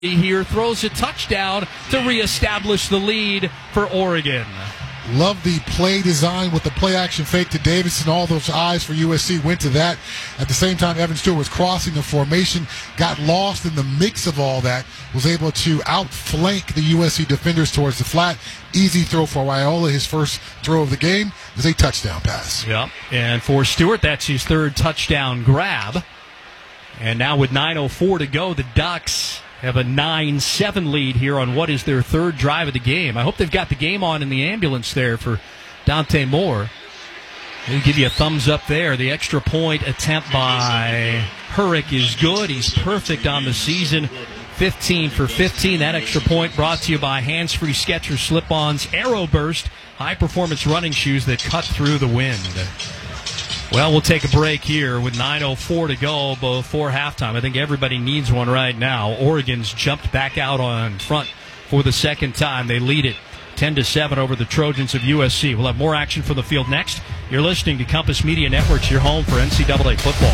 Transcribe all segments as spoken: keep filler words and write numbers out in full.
Here throws a touchdown to reestablish the lead for Oregon. Love the play design with the play action fake to Davidson. All those eyes for U S C went to that. At the same time, Evan Stewart was crossing the formation, got lost in the mix of all that, was able to outflank the U S C defenders towards the flat. Easy throw for Raiola. His first throw of the game is a touchdown pass. Yep. And for Stewart, that's his third touchdown grab. And now with nine oh four to go, the Ducks have a nine seven lead here on what is their third drive of the game. I hope they've got the game on in the ambulance there for Dante Moore. We'll give you a thumbs up there. The extra point attempt by Hurrick is good. He's perfect on the season. fifteen for fifteen. That extra point brought to you by Hands-Free Skechers Slip-Ons Aero Burst, high-performance running shoes that cut through the wind. Well, we'll take a break here with nine oh four to go before halftime. I think everybody needs one right now. Oregon's jumped back out on front for the second time. They lead it ten to seven over the Trojans of U S C. We'll have more action from the field next. You're listening to Compass Media Networks, your home for N C double A football.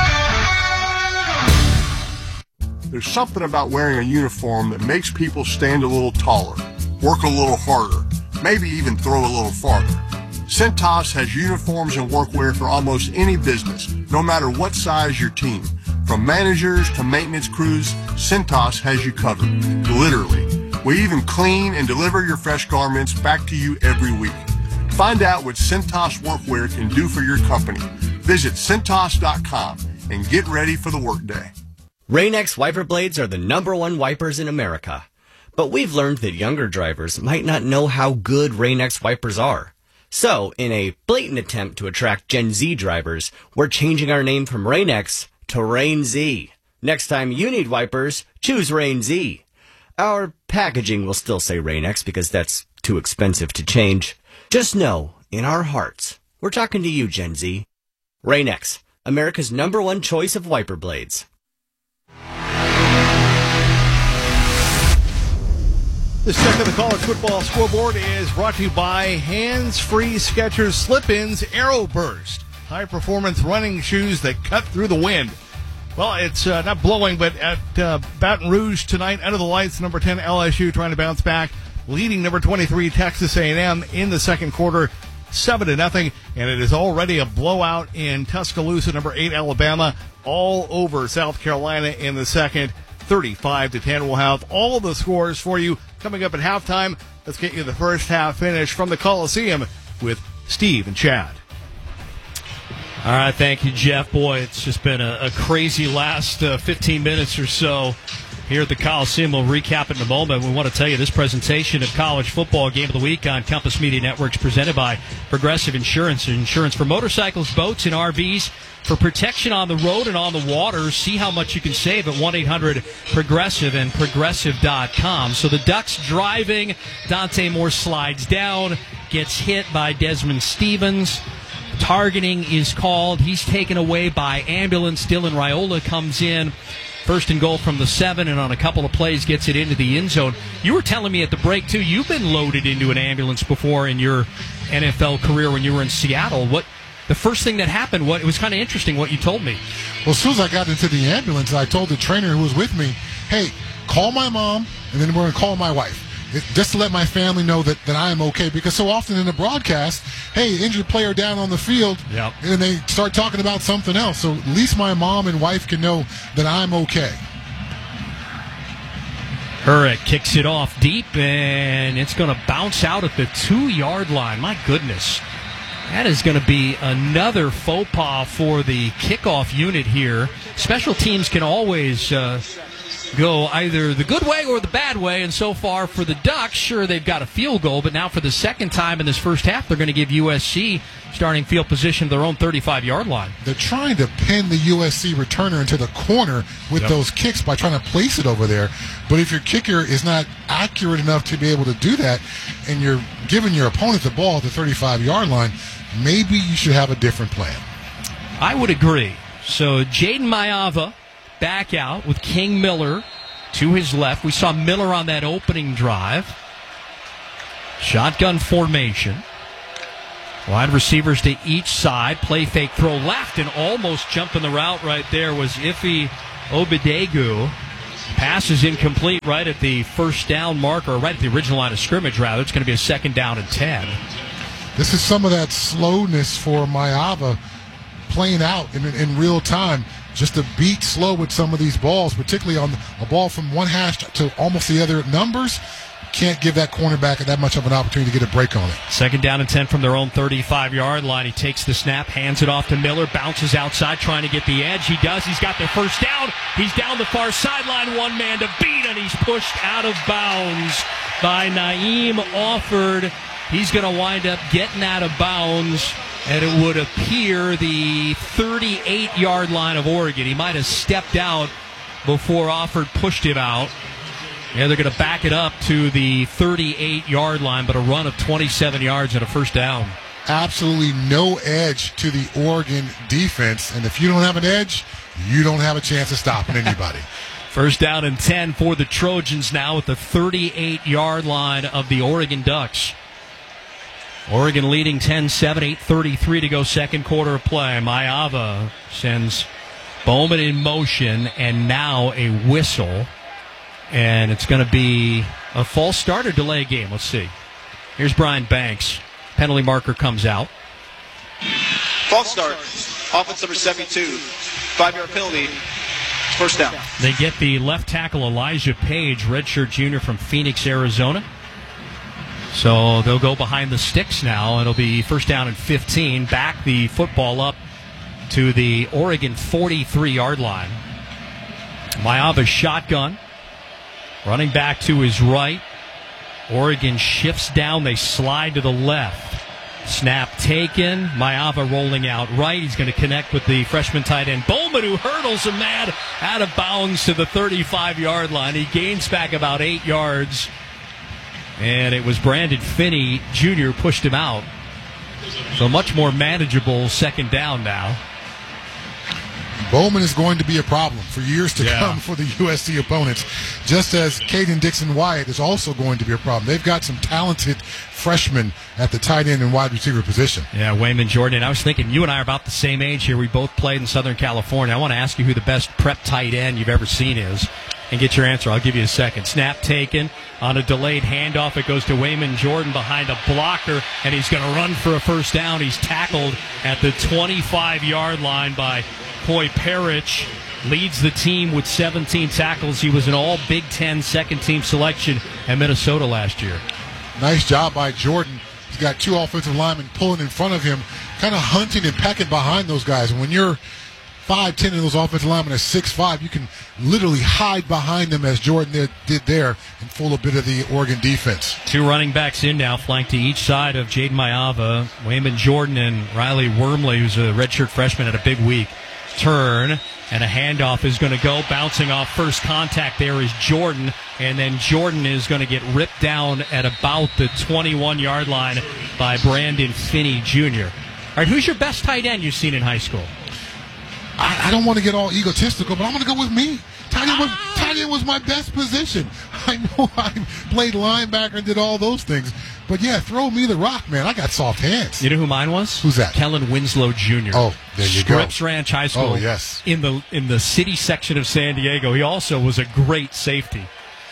There's something about wearing a uniform that makes people stand a little taller, work a little harder, maybe even throw a little farther. Cintas has uniforms and workwear for almost any business, no matter what size your team. From managers to maintenance crews, Cintas has you covered, literally. We even clean and deliver your fresh garments back to you every week. Find out what Cintas workwear can do for your company. Visit Cintas dot com and get ready for the workday. Rain-X wiper blades are the number one wipers in America. But we've learned that younger drivers might not know how good Rain-X wipers are. So, in a blatant attempt to attract Gen Z drivers, we're changing our name from Rain-X to Rain-Z. Next time you need wipers, choose Rain-Z. Our packaging will still say Rain-X because that's too expensive to change. Just know, in our hearts, we're talking to you, Gen Z. Rain-X, America's number one choice of wiper blades. This check of the college football scoreboard is brought to you by Hands-Free Skechers Slip-Ins Aero Burst, high-performance running shoes that cut through the wind. Well, it's uh, not blowing, but at uh, Baton Rouge tonight, under the lights, number ten L S U trying to bounce back, leading number twenty-three Texas A and M in the second quarter, seven to nothing, and it is already a blowout in Tuscaloosa, number eight Alabama, all over South Carolina in the second, thirty-five to ten. We'll have all of the scores for you coming up at halftime. Let's get you the first half finish from the Coliseum with Steve and Chad. All right, thank you, Jeff. Boy, it's just been a, a crazy last uh, fifteen minutes or so here at the Coliseum. We'll recap it in a moment. We want to tell you this presentation of College Football Game of the Week on Compass Media Networks presented by Progressive Insurance. Insurance for motorcycles, boats, and R Vs. For protection on the road and on the water, see how much you can save at one eight hundred progressive and progressive dot com. So the Ducks driving. Dante Moore slides down, gets hit by Desmond Stevens. Targeting is called. He's taken away by ambulance. Dylan Raiola comes in. First and goal from the seven, and on a couple of plays gets it into the end zone. You were telling me at the break, too, you've been loaded into an ambulance before in your N F L career when you were in Seattle. What the first thing that happened, what it was kind of interesting what you told me. Well, as soon as I got into the ambulance, I told the trainer who was with me, hey, call my mom, and then we're going to call my wife. It, just to let my family know that, that I am okay. Because so often in the broadcast, hey, injured player down on the field, yep. and they start talking about something else. So at least my mom and wife can know that I'm okay. Hurrick kicks it off deep, and it's going to bounce out at the two-yard line. My goodness. That is going to be another faux pas for the kickoff unit here. Special teams can always uh, go either the good way or the bad way, and so far for the Ducks, sure, they've got a field goal, but now for the second time in this first half, they're going to give U S C starting field position to their own thirty-five-yard line. They're trying to pin the U S C returner into the corner with yep. those kicks by trying to place it over there. But if your kicker is not accurate enough to be able to do that, and you're giving your opponent the ball at the thirty-five-yard line, maybe you should have a different plan. I would agree. So Jaden Maiava back out with King Miller to his left. We saw Miller on that opening drive. Shotgun formation. Wide receivers to each side. Play fake, throw left, and almost jumping the route right there was Ife Obidegu. Pass is incomplete right at the first down marker, right at the original line of scrimmage, rather. It's going to be a second down and ten. This is some of that slowness for Maiava playing out in, in real time. Just a beat slow with some of these balls, particularly on a ball from one hash to almost the other numbers. Can't give that cornerback that much of an opportunity to get a break on it. Second down and ten from their own thirty-five-yard line. He takes the snap, hands it off to Miller, bounces outside trying to get the edge. He does. He's got the first down. He's down the far sideline, one man to beat, and he's pushed out of bounds by Naeem Offord. He's going to wind up getting out of bounds, and it would appear the thirty-eight-yard line of Oregon. He might have stepped out before Offord pushed him out. Yeah, they're going to back it up to the thirty-eight-yard line, but a run of twenty-seven yards and a first down. Absolutely no edge to the Oregon defense, and if you don't have an edge, you don't have a chance of stopping anybody. First down and ten for the Trojans now at the thirty-eight-yard line of the Oregon Ducks. Oregon leading ten seven, eight thirty-three to go, second quarter of play. Maiava sends Bowman in motion, and now a whistle. And it's going to be a false start or delay game. Let's see. Here's Brian Banks. Penalty marker comes out. False start. Offense number seventy-two. Five-yard penalty. First down. They get the left tackle Elijah Page, redshirt junior from Phoenix, Arizona. So they'll go behind the sticks now. It'll be first down and fifteen. Back the football up to the Oregon forty-three-yard line. Maiava shotgun. Running back to his right. Oregon shifts down. They slide to the left. Snap taken. Maiava rolling out right. He's going to connect with the freshman tight end Bowman, who hurdles a man out of bounds to the thirty-five-yard line. He gains back about eight yards. And it was Brandon Finney Junior pushed him out. So much more manageable second down now. Bowman is going to be a problem for years to yeah. come for the U S C opponents, just as Caden Dixon-Wyatt is also going to be a problem. They've got some talented freshmen at the tight end and wide receiver position. Yeah, Wayman Jordan. I was thinking, you and I are about the same age here. We both played in Southern California. I want to ask you who the best prep tight end you've ever seen is, and get your answer. I'll give you a second. Snap taken on a delayed handoff. It goes to Wayman Jordan behind a blocker, and he's going to run for a first down. He's tackled at the twenty-five-yard line by Coy Parrish. Leads the team with seventeen tackles. He was an all Big Ten second-team selection at Minnesota last year. Nice job by Jordan. He's got two offensive linemen pulling in front of him, kind of hunting and pecking behind those guys. And when you're five ten and those offensive linemen are six five, you can literally hide behind them as Jordan did, did there and fool a bit of the Oregon defense. Two running backs in now, flanked to each side of Jaden Maiava. Wayman Jordan and Riley Wormley, who's a redshirt freshman, had a big week. Turn, and a handoff is going to go. Bouncing off first contact there is Jordan, and then Jordan is going to get ripped down at about the twenty-one-yard line by Brandon Finney Junior All right, who's your best tight end you've seen in high school? I, I don't want to get all egotistical, but I'm going to go with me. Tight end, was, tight end was my best position. I know I played linebacker and did all those things. But, yeah, throw me the rock, man. I got soft hands. You know who mine was? Who's that? Kellen Winslow Junior Oh, there you go. Scripps Ranch High School. Oh, yes. In the, in the city section of San Diego. He also was a great safety.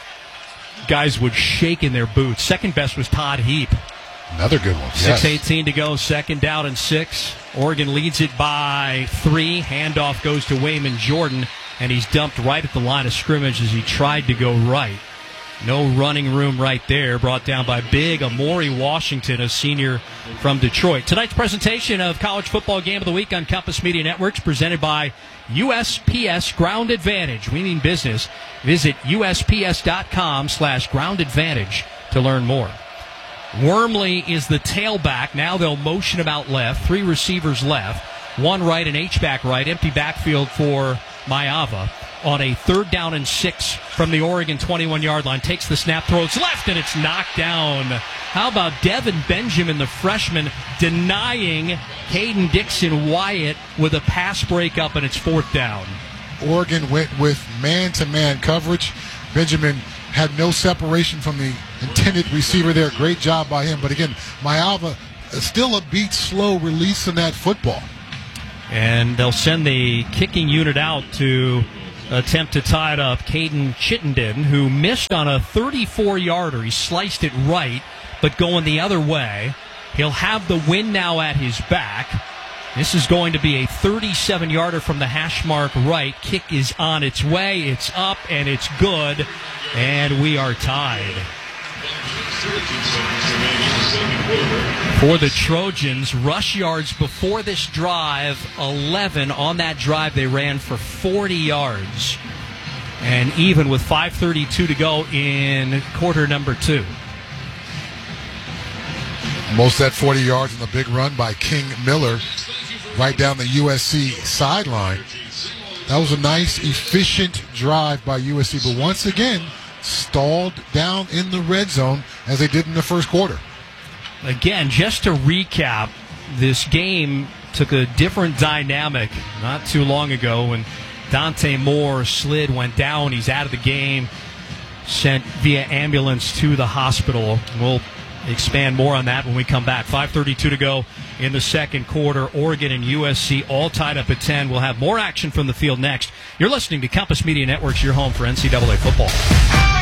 Guys would shake in their boots. Second best was Todd Heap. Another good one. six eighteen to go, second down and six. Oregon leads it by three. Handoff goes to Wayman Jordan, and he's dumped right at the line of scrimmage as he tried to go right. No running room right there, brought down by big Amori Washington, a senior from Detroit. Tonight's presentation of College Football Game of the Week on Compass Media Networks, presented by U S P S Ground Advantage. We mean business. Visit U S P S dot com slash ground advantage to learn more. Wormley is the tailback. Now they'll motion him out left. Three receivers left. One right and H-back right. Empty backfield for Maiava. On a third down and six from the Oregon twenty-one-yard line. Takes the snap, throws left, and it's knocked down. How about Devin Benjamin, the freshman, denying Caden Dixon-Wyatt with a pass breakup, and it's fourth down. Oregon went with man-to-man coverage. Benjamin had no separation from the intended receiver there. Great job by him. But again, Maiava still a beat slow releasing that football. And they'll send the kicking unit out to attempt to tie it up. Caden Chittenden, who missed on a thirty-four-yarder. He sliced it right, but going the other way. He'll have the win now at his back. This is going to be a thirty-seven-yarder from the hash mark right. Kick is on its way. It's up, and it's good. And we are tied. For the Trojans, rush yards before this drive, eleven. On that drive, they ran for forty yards. And even with five thirty-two to go in quarter number two. Most of that forty yards in the big run by King Miller right down the U S C sideline. That was a nice, efficient drive by U S C, but once again, stalled down in the red zone as they did in the first quarter. Again, just to recap, this game took a different dynamic not too long ago when Dante Moore slid, went down. He's out of the game, sent via ambulance to the hospital. We'll expand more on that when we come back. five thirty-two to go in the second quarter. Oregon and U S C all tied up at ten. We'll have more action from the field next. You're listening to Compass Media Networks, your home for N C double A football.